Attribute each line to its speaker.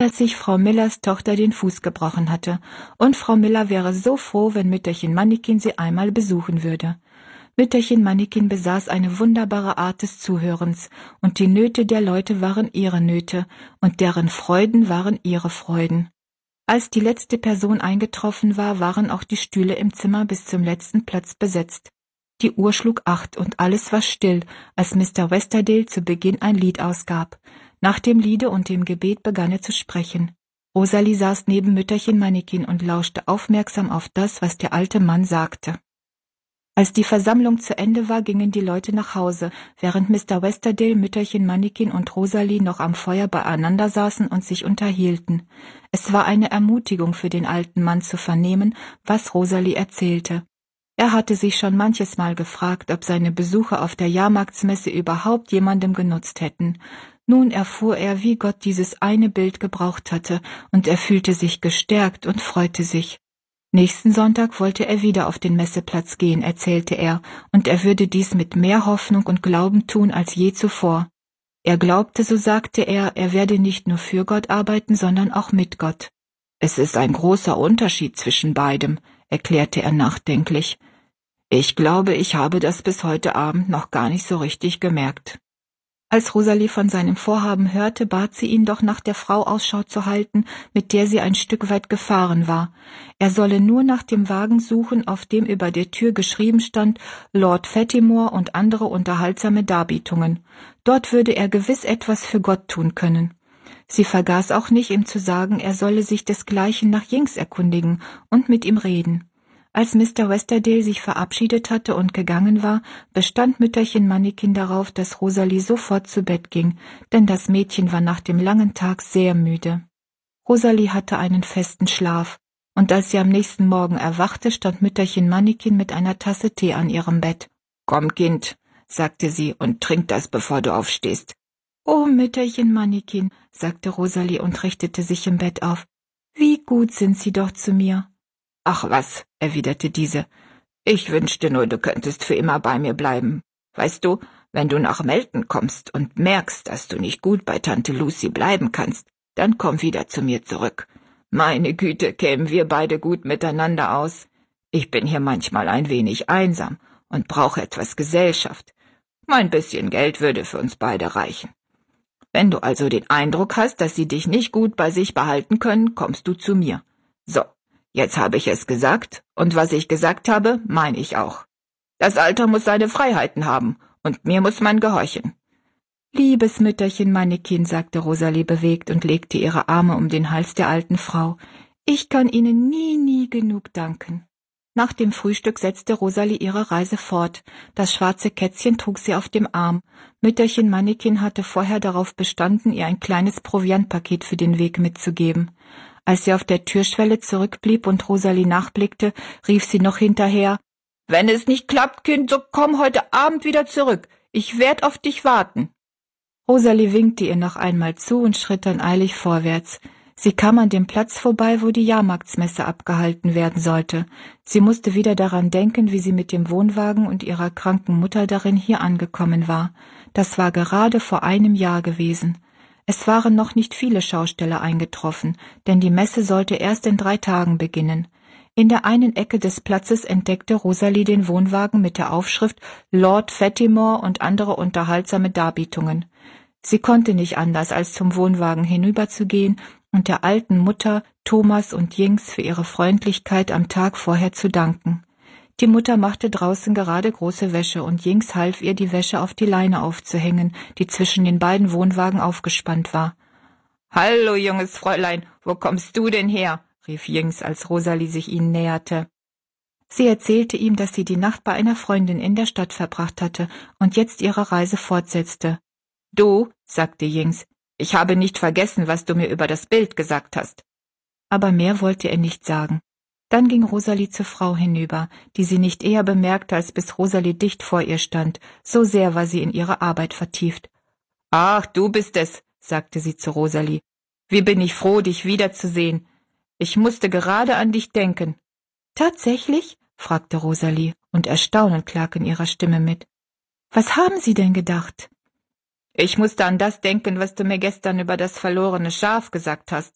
Speaker 1: als sich Frau Millers Tochter den Fuß gebrochen hatte, und Frau Miller wäre so froh, wenn Mütterchen Mannikin sie einmal besuchen würde. Mütterchen Mannikin besaß eine wunderbare Art des Zuhörens, und die Nöte der Leute waren ihre Nöte, und deren Freuden waren ihre Freuden. Als die letzte Person eingetroffen war, waren auch die Stühle im Zimmer bis zum letzten Platz besetzt. Die Uhr schlug 8 und alles war still, als Mr. Westerdale zu Beginn ein Lied ausgab. Nach dem Liede und dem Gebet begann er zu sprechen. Rosalie saß neben Mütterchen Mannikin und lauschte aufmerksam auf das, was der alte Mann sagte. Als die Versammlung zu Ende war, gingen die Leute nach Hause, während Mr. Westerdale, Mütterchen Mannikin und Rosalie noch am Feuer beieinander saßen und sich unterhielten. Es war eine Ermutigung für den alten Mann zu vernehmen, was Rosalie erzählte. Er hatte sich schon manches Mal gefragt, ob seine Besuche auf der Jahrmarktsmesse überhaupt jemandem genutzt hätten. Nun erfuhr er, wie Gott dieses eine Bild gebraucht hatte, und er fühlte sich gestärkt und freute sich. Nächsten Sonntag wollte er wieder auf den Messeplatz gehen, erzählte er, und er würde dies mit mehr Hoffnung und Glauben tun als je zuvor. Er glaubte, so sagte er werde nicht nur für Gott arbeiten, sondern auch mit Gott. Es ist ein großer Unterschied zwischen beidem, erklärte er nachdenklich. Ich glaube, ich habe das bis heute Abend noch gar nicht so richtig gemerkt. Als Rosalie von seinem Vorhaben hörte, bat sie ihn doch, nach der Frau Ausschau zu halten, mit der sie ein Stück weit gefahren war. Er solle nur nach dem Wagen suchen, auf dem über der Tür geschrieben stand Lord Fatimore und andere unterhaltsame Darbietungen. Dort würde er gewiss etwas für Gott tun können. Sie vergaß auch nicht, ihm zu sagen, er solle sich desgleichen nach Jinks erkundigen und mit ihm reden. Als Mr. Westerdale sich verabschiedet hatte und gegangen war, bestand Mütterchen Mannikin darauf, dass Rosalie sofort zu Bett ging, denn das Mädchen war nach dem langen Tag sehr müde. Rosalie hatte einen festen Schlaf, und als sie am nächsten Morgen erwachte, stand Mütterchen Mannikin mit einer Tasse Tee an ihrem Bett. »Komm, Kind«, sagte sie, »und trink das, bevor du aufstehst.« »Oh, Mütterchen Mannikin«, sagte Rosalie und richtete sich im Bett auf. »Wie gut sind Sie doch zu mir.« »Ach was«, erwiderte diese, »ich wünschte nur, du könntest für immer bei mir bleiben. Weißt du, wenn du nach Melton kommst und merkst, dass du nicht gut bei Tante Lucy bleiben kannst, dann komm wieder zu mir zurück. Meine Güte, kämen wir beide gut miteinander aus. Ich bin hier manchmal ein wenig einsam und brauche etwas Gesellschaft. Mein bisschen Geld würde für uns beide reichen. Wenn du also den Eindruck hast, dass sie dich nicht gut bei sich behalten können, kommst du zu mir. So. Jetzt habe ich es gesagt, und was ich gesagt habe, meine ich auch. Das Alter muss seine Freiheiten haben, und mir muss man gehorchen.« »Liebes Mütterchen Mannikin«, sagte Rosalie bewegt und legte ihre Arme um den Hals der alten Frau, »ich kann Ihnen nie genug danken.« Nach dem Frühstück setzte Rosalie ihre Reise fort. Das schwarze Kätzchen trug sie auf dem Arm. Mütterchen Mannikin hatte vorher darauf bestanden, ihr ein kleines Proviantpaket für den Weg mitzugeben. Als sie auf der Türschwelle zurückblieb und Rosalie nachblickte, rief sie noch hinterher, »Wenn es nicht klappt, Kind, so komm heute Abend wieder zurück. Ich werd auf dich warten.« Rosalie winkte ihr noch einmal zu und schritt dann eilig vorwärts. Sie kam an dem Platz vorbei, wo die Jahrmarktsmesse abgehalten werden sollte. Sie musste wieder daran denken, wie sie mit dem Wohnwagen und ihrer kranken Mutter darin hier angekommen war. Das war gerade vor einem Jahr gewesen. Es waren noch nicht viele Schausteller eingetroffen, denn die Messe sollte erst in 3 Tagen beginnen. In der einen Ecke des Platzes entdeckte Rosalie den Wohnwagen mit der Aufschrift Lord Fatimore und andere unterhaltsame Darbietungen. Sie konnte nicht anders, als zum Wohnwagen hinüberzugehen und der alten Mutter, Thomas und Jinks für ihre Freundlichkeit am Tag vorher zu danken. Die Mutter machte draußen gerade große Wäsche und Jinks half ihr, die Wäsche auf die Leine aufzuhängen, die zwischen den beiden Wohnwagen aufgespannt war. »Hallo, junges Fräulein, wo kommst du denn her?« rief Jinks, als Rosalie sich ihnen näherte. Sie erzählte ihm, dass sie die Nacht bei einer Freundin in der Stadt verbracht hatte und jetzt ihre Reise fortsetzte. »Du«, sagte Jinks, »ich habe nicht vergessen, was du mir über das Bild gesagt hast.« Aber mehr wollte er nicht sagen. Dann ging Rosalie zur Frau hinüber, die sie nicht eher bemerkte, als bis Rosalie dicht vor ihr stand, so sehr war sie in ihre Arbeit vertieft. »Ach, du bist es«, sagte sie zu Rosalie. »Wie bin ich froh, dich wiederzusehen. Ich musste gerade an dich denken.« »Tatsächlich?« fragte Rosalie, und Erstaunen klang in ihrer Stimme mit. »Was haben Sie denn gedacht?« »Ich musste an das denken, was du mir gestern über das verlorene Schaf gesagt hast.